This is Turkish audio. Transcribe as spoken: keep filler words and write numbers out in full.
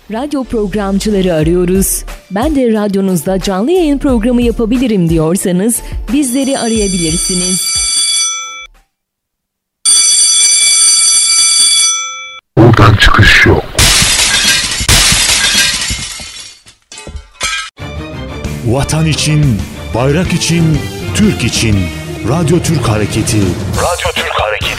Radyo programcıları arıyoruz. Ben de radyonuzda canlı yayın programı yapabilirim diyorsanız bizleri arayabilirsiniz. Buradan çıkış yok. Vatan için, bayrak için, Türk için. Radyo Türk Hareketi. Radyo Türk